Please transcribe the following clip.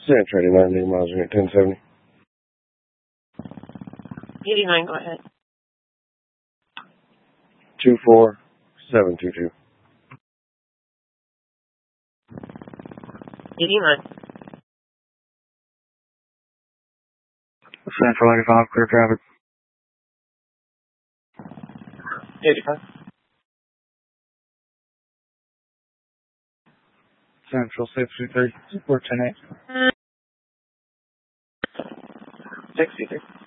Central 89, 8 miles, unit 1070. 89, go ahead. 24722. 89. Central 85, clear traffic. 85. Central 63, 410. 63.